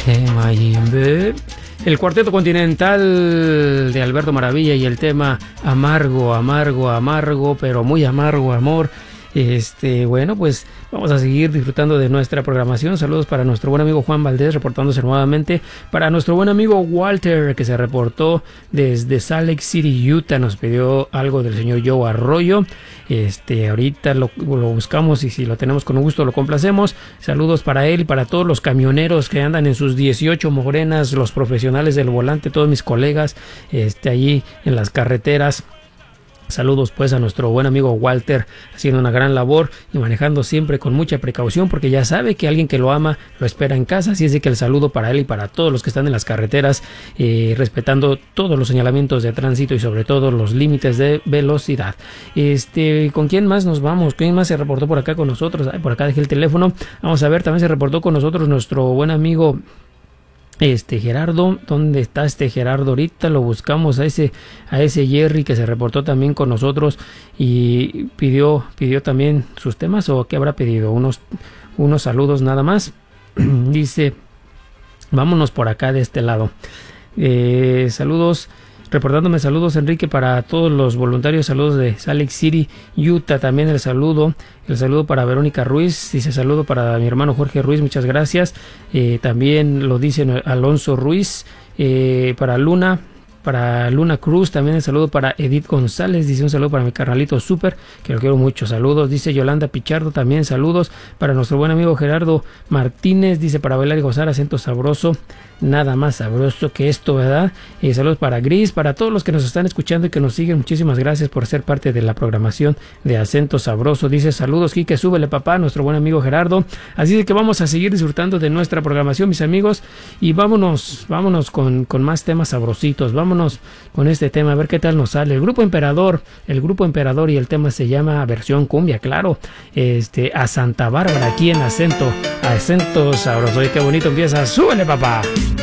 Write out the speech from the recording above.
Mayimbe. El Cuarteto Continental de Alberto Maravilla y el tema Amargo, Amargo, Amargo, pero muy amargo amor. Bueno, pues vamos a seguir disfrutando de nuestra programación. Saludos para nuestro buen amigo Juan Valdés reportándose nuevamente. Para nuestro buen amigo Walter, que se reportó desde Salt Lake City, Utah. Nos pidió algo del señor Joe Arroyo. Ahorita lo buscamos y si lo tenemos con gusto lo complacemos. Saludos para él y para todos los camioneros que andan en sus 18 morenas, los profesionales del volante, todos mis colegas allí en las carreteras. Saludos pues a nuestro buen amigo Walter, haciendo una gran labor y manejando siempre con mucha precaución, porque ya sabe que alguien que lo ama lo espera en casa. Así es de que el saludo para él y para todos los que están en las carreteras, respetando todos los señalamientos de tránsito y sobre todo los límites de velocidad. ¿Con quién más nos vamos? ¿Quién más se reportó por acá con nosotros? Por acá dejé el teléfono. Vamos a ver, también se reportó con nosotros nuestro buen amigo Gerardo. ¿Dónde está Gerardo? Ahorita lo buscamos a ese Jerry que se reportó también con nosotros y pidió también sus temas, o qué habrá pedido, unos saludos nada más. Dice, vámonos por acá de este lado. Saludos, reportándome saludos Enrique para todos los voluntarios, saludos de Salt Lake City, Utah. También el saludo para Verónica Ruiz, dice saludo para mi hermano Jorge Ruiz, muchas gracias. También lo dice Alonso Ruiz. Para Luna Cruz, también el saludo para Edith González, dice un saludo para mi carnalito Super, que lo quiero mucho, saludos. Dice Yolanda Pichardo, también saludos para nuestro buen amigo Gerardo Martínez, dice para bailar y gozar, acento sabroso, nada más sabroso que esto, ¿verdad? Saludos para Gris, para todos los que nos están escuchando y que nos siguen, muchísimas gracias por ser parte de la programación de Acento Sabroso. Dice saludos Quique, súbele papá, nuestro buen amigo Gerardo. Así de que vamos a seguir disfrutando de nuestra programación, mis amigos, y vámonos con más temas sabrositos. Vámonos con este tema, a ver qué tal nos sale. El Grupo Emperador, y el tema se llama versión cumbia, claro, a Santa Bárbara, aquí en Acento Sabroso. Y qué bonito empieza, súbele papá.